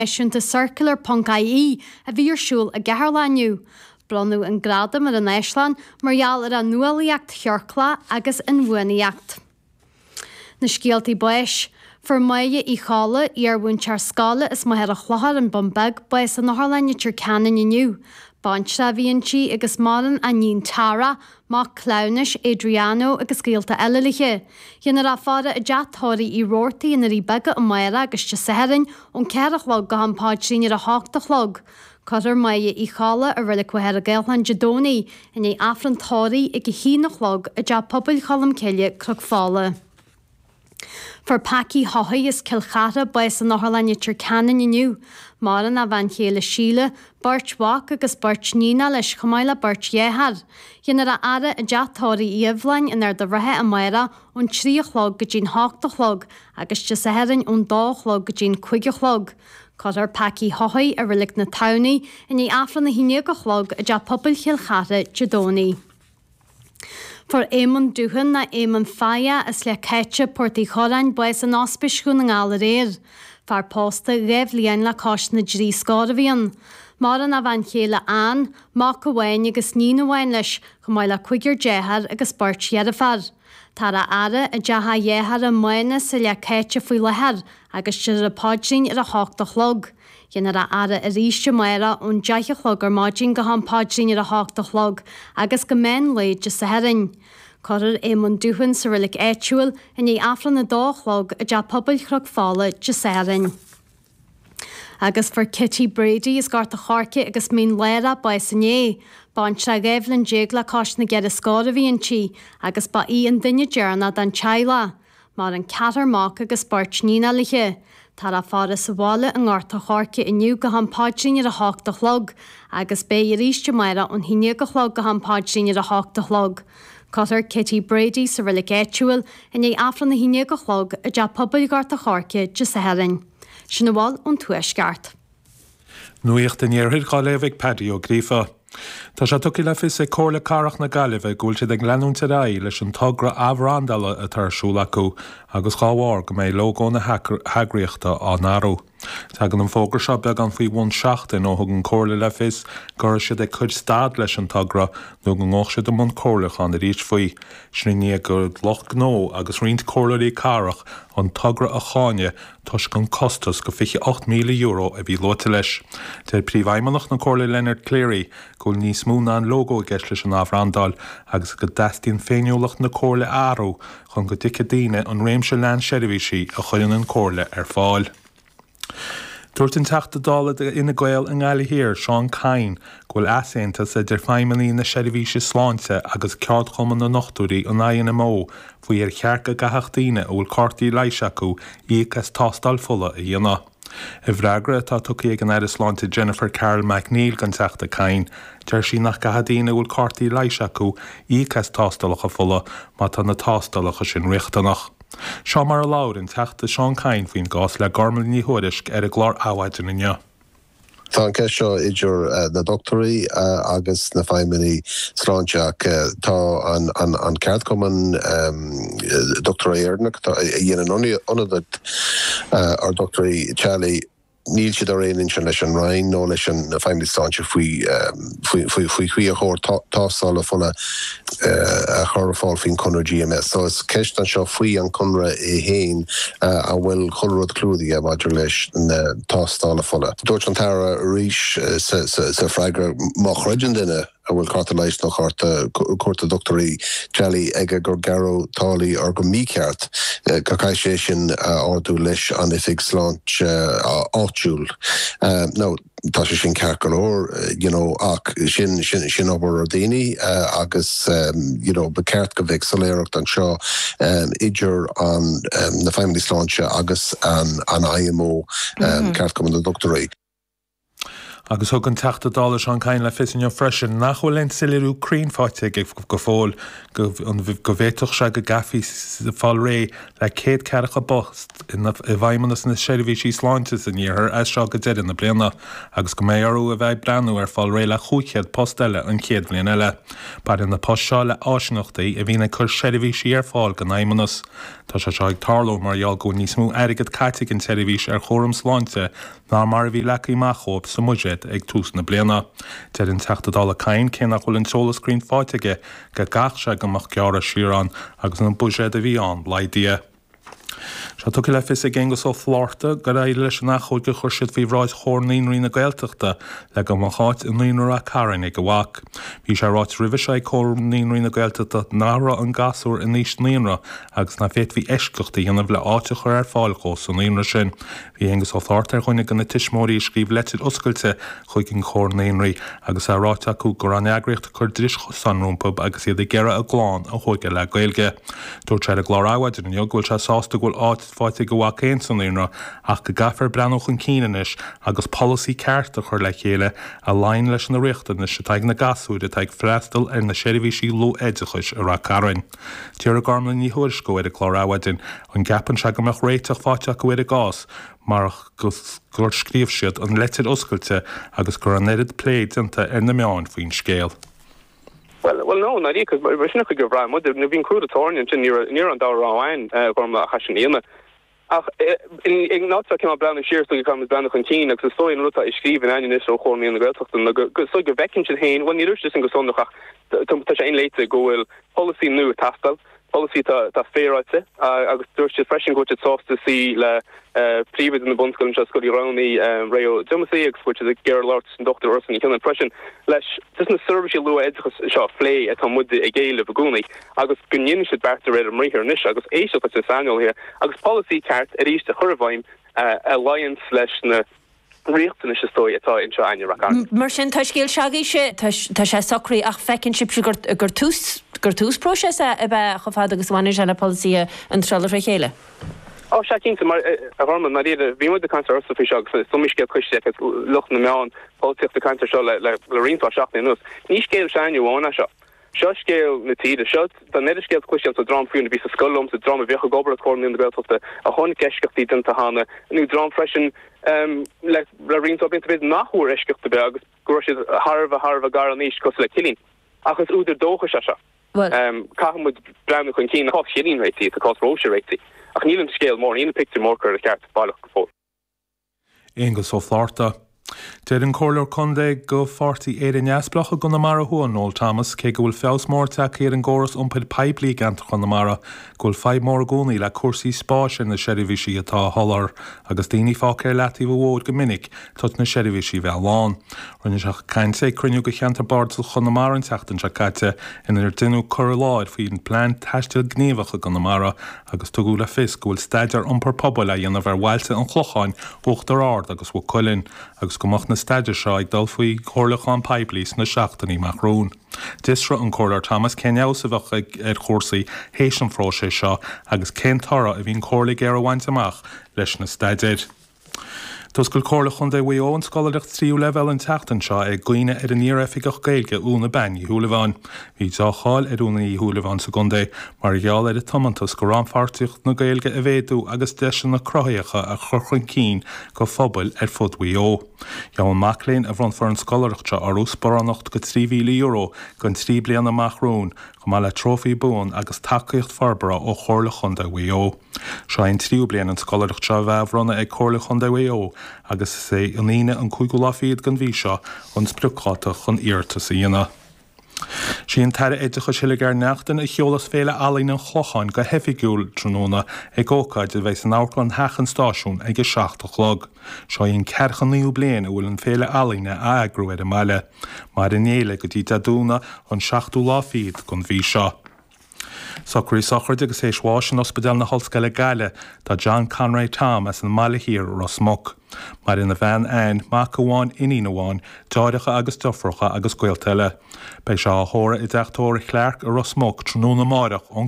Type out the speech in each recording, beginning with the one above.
Siúnta circular.ie a bhí arsúil a gcearlaniu. Bronú an grada mar an Éisleán margheall ar an nualaíocht cheorcla agus an bhuanaíocht. Na scialtaí buis, for maige í chála ar bhaintear scála is maithar a chlachar an bombag buis an nachharlainne canan iniu. Baintre bhíonn si agus maran a níon Tara, Mac Clownish, Adriano agus scialta eileilige. Dhéanar a fada a deaththáirí í rórtaí in rí bega an maira agus te saharin ón cearachlog go an páidrín ar a háchtachlog. Codir maige í chála a rilik wehear a gailhan jadóní in é afran tháirí ag a hínachlog a deat pobl cholam ceile crug fála. For Paki Hohi is Kilchata buis an nachharlainne canan iniu. Maran a bhain chéile síle, Birch Walk agus Birch Nína leis chumáile Birch Yehar. Dhéanar a ara a deaththáirí íomhlainn in ar de rathe a maira ón tríochlog go dín háchtachlog agus te saharin ón dáchlog go dín cuigechlog. Codir Paki Hohi a rilik na townaí in í afran na híneagachlog a deat pobl Kilchata jadóní. For Éman Dúhan na Éman Faya is le Ketcha Portaí Chorain buis an ospisiún an gála réir. Far posta raibh líon le cos na drí scáda Maran a bhain chéile an, mac a bhain agus ní na bhain leis go mbeidh le cuigear déthar agus Birch Yerafar. Tar a ara a deatha dhéthar a maine sa le Ketcha faoi lethar agus siar a páidrín ar a háchtachlog. Dhéanar a ara a ríiste maira ón deithechlog ar máidrín go han páidrín ar a háchtachlog agus go men leid de saharin. Codir Éman Dúhan sa rilik éitiúil in é afran na dáchlog a deat pobl crug fála de saharin. Agus for Kitty Brady is gart a charce agus mín léra ba sanné. Baintre gaibhlinn déag le cos na gead a scáda bhíonn si agus ba í an duine dearna dan teile. Mar an catar mac agus Birch Nína liche. Tar a fáda sa bhála an gáirta charce iniu go han páidrín ar a háchtachlog agus bé i ríiste maira ón híneagachlog go han páidrín ar a háchtachlog. Codir Kitty Brady sa rilik éitiúil in é afran na híneagachlog a deat pobl gart a charce de saharin. Sinna bháil ón tuaisceart. Nuíocht in éarthir gáileh Paddy ó Grífa. Tá sé tuci le fis é cóla carach na galibh gúil siad ag leanúnta rá leis an tugra abhrandala a tarsúla acu agus cháhhar go méid lógó na hagraíochta á náró. Tá an fógur seo beag an faoi bhain seachtain ó thug an cóla le fis gur siad ag chuid stad leis an tugra nó go ngách siad am an cólach an ríis faoi. Sní gur loch gnó agus riont cólaí carach an tugra a cháine tuis gan costas go fiche 8 milliún euro a bhí lóta leis. Tá príomhhaimmenach na cóla Leonard Cleary gúil níos múna an logo gceis leis an ábhrandal agus go dastíon féiniúlacht na cóla áró chun go dtí daine an réimse lean seirbhísí a chuann an cóla ar fáil. Dúirt an teachta dála ina ghail an gála hir Seán Cain gúil asaonanta sa idir feimimeí na seirbhíse sláinte agus ceart chuman na nachtúirí an aon mó faoi ar chearca gathachtaíine ó bhfuil cartaí leiise acu íchas tástal fulla a dhéanana. I bhreagra atá tucaí ag an air sláinte Jennifer Carroll McNeil gan teachta Cain, deir sí nach gahadaíine bhfuil cartaí leiise acu íchas tástalach a fulla má tá na tástalach sin riachtanach. Seo mar a láir an teachta Seán Cain faoin gás le gormal ní thuairisc ar a glár áhaidir inne. Tá an ceis seo idir na doctorí agus na feimimeí sláinteach tá an ceart cuman doctora éarnach dhéanaan ionad ar doctorí Charlie níl siad ar éon sin leis an rain nó leis an feimimeí sláinte faoi a chóir tásála funa a chur fáil fin conra GMS. So is ceist an seo faoi an conra é héin a bhfuil chulrad clúdaí a bhaidir leis na tástála funa. Dúirt an tara ríis sa freigra má chreidean duine a bhfuil carta leis nó cuarta doctorí Charlie ag gur garó tálaí ar go míceart go caiith sé sin áardú leis an ifig sláint áitiúil. No, tá sé sin ceart go leor, ach sin obair ar daoine agus be ceart go bheith soléireacht an seo idir an na feimimeí sláinte agus an IMO ceart go na doctorí. Agus thug an teachta dála Seán Cain le fisin freisin nach bhfuil len silirú críonfáte go fáil go bhéitoch se go gafií fáil ré le céad cearacha bost i bhaimimenas na seirbhísí sláinte san níorthar as seo go deireadh na bliana agus go méarú a bheith breanú ar fáil ré le chúchead post eile an céad blion eile. Par in na post seo le áisinachtaí a bhína chur seirbhísí ar fáil go naimimenas. Tá se seo ag tarló mar eall go níos mó airigad caiite an seirbhís ar chóram sláinte ná mar bhí lecaí machób sa muiséad ag túsna bliana. Deir an teachtadála cain cé nach bhfuil an solascrín fáitige go gach se gomach ceara siarán agus an buiséad a bhí an blaidí. Se tu le fis a ggégus ó Florta go éile leis nachchuid go chuirsiid bhí ráid chórnaíonraí na Gaeltachta le go mááit in líonra caran ag go bhac. Bhí sé ráit rih sé chórnaíonraí na Gaeltachta nára an gasúr in níos líonra agus na féit bhí eisceachta dhéanamh le áte chur ar fáilchó san líonra sin. Bhí agus ó Florta ar chuine gan na tiismóí scríb leitiid oscailte chuig an chórnaíonraí agus a ráit acu gur an eagraíocht chur dris sanrúmpub agus iad gceara a gláán a chuige le Gaeilge. Dúirt sé a glóráhaidir in ghfuil se sásta ghfuil áit fáite go bhhac céin san líonra ach go gafar breanach an cíanais agus policy cearta chur le chéile a láin leis na riachtainna se teag na gasúide teag freistal ar na seirbhísí ló éidechais a ra carin. Tíar a garmla ní thuiris go a chláráhaidin an gapan se go meach réiteach fáte go a gás mar gur scríomh siad an leitiid oscailte agus gur an éad pléid anta ar na meáin faoin scéal. Well, no, not because we're not going to go around. We've been crude attorney and near on down around from Hashanina. In not so came down the sheer so you come down the canteen because so in ruta is skriven and in so horny in the girls so go back into hen when you rush this and go on the touch in later go policy new tastal policy ta fair right agus just freshing go to soft to see la previous in the bundskul just got around the rail domicile which is a girl lord and Dr. Urson you can impression lesh doesn't service you low edge shot flay at on with the gale of aguni agus gunyin should back to red and here nish agus ace of this annual here agus policy card at east to Hurvine alliance slash na riachtain is stoi atá in China rakan mar sin tá scéal seagaí sé tá sé socraí ach fecinn si gur tús próses a bheith chofád agus bhaine se le policy an trala ré chéile. Oh, shaking to my Harman Maria, we with the cancer also fish so much get pushed at look in the mound, politics the cancer show like Lorraine for shocking us. Niche scale shine you want a shot. Shot scale Natida shot, the net scale questions to drum for to be a skull to drum a vehicle gober according in the belt of the a honey cash in Tahana, new drum freshen like Lorraine to be not who rescue the bag, groshes Harva garnish cos like killing. Achas uder docha shasha. Kaham with brown quintin half shilling rate to cost Roche rate. Ach níl an scéal mór, níl picture mór chuir a ceart bailach go fór. Égus ó Florta. Deir an cóir chundé go fortaí éad an neasplacha go na mara thuan Noel Thomas cé go bhfuil feabhs mórteach ar an gcóras iompaid peiplí ganta chun na mara go bhfuil feidh mór gcónaí le cuasaí spáis na seirbhísí atá tholar agus daoine fáic ar leataí bhód go minic tut na seirbhísí bheith lán. Rinne seach cain sé cruniú go cheanta bardal chun na mara an teachtain se caite inar duine chur láid faoin plán taisteal gníomhacha go na mara agus tugadh le fis go bhfuil staidir iompar pobal a dhéanamh ar bhailte an chlocháin uachtar ard agus bhfuil coilinn agus gomach na staidir seo ag dul faoi chorlachán peiplís na seachtaí machrún. Disra an cóir Thomas Kenneau sa bheach ar chórsaí hééis an fróise seo agus céntara a bhín cóirlaigh ar a bhaint amach leis na staidir. Tus go cóirla chun é bhí an scoileach tríú level an teachtain seo ag gcuoine ar an níorefigach Gaeilge úna ben i thuúlaháin. Bhí dááil ar úna í thuúlaháin sa gundé mar gheall ar a tomantas go ránfartíocht na Gaeilge a bhéadú agus deisian na crothaíocha a churchain cín go phobal ar fud ó. Jaall Maclean a bhronn for an scoileachta arús baránacht go €3,000 gon 3 bliain amachrún go má le trófií buin agus tacaíocht farbara ó chorla chunda ó. Seo ein 3 bliain an scoileachta bheith bhronna ag chorla chunda ó agus sé an íine an 5 láfiad gan bhí seo an sprucháta chun íirta sa dhéana. Sí an teire éidecha silig ar neachtain a cheolas féle alainn an chocháin go hefigiúil tróna ag ócaid a bheits an áchlan hechan stáisiún ag 7 chlog. Seo on cerchan 9 bliain a bhfuil an féle alainne a agrú ar a meile, mar in éile go dtí dadúna an 7 láfiad gan bhí seo. Socraí sochard agus é sháis an ospidal na Hallscoile Gaile tá John Conroy Thomas an Malahir Rosmuc. Mar ina bhean ein mac amháin iní amháin, deiricha agus dofracha agus gaoltaile. Bei seo thóra i d deachtóir Clark a Rosmuc tróna máireach an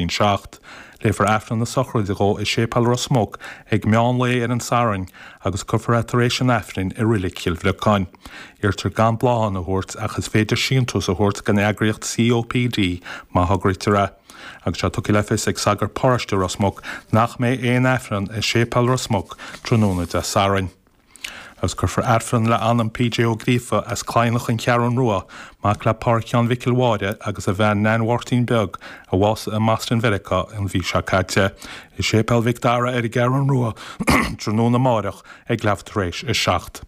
5 Léfar efran na sochraid go is sépal Rosmuc ag meán le ar an sarin agus corporation efrin i rilig ciilbhleáin. Irtar gan bláán a thuirt achas féidir síontas a thuirt gan eagraíocht COPD má thugritere. Agus se tuci le fis ag sagar páiste Rosmuc nach mé éon efran is sépal Rosmuc tróna de sarin. As gur for adfran le anam PJ ó Grífa as clánach an cearan rua, mac le Parcian Vicilháide agus a bhean 9 beg a was a Maston Verica an bhí se caite. I sé pel Vicdara ar i gearan rua, trúna marach ag leftaréis i seacht.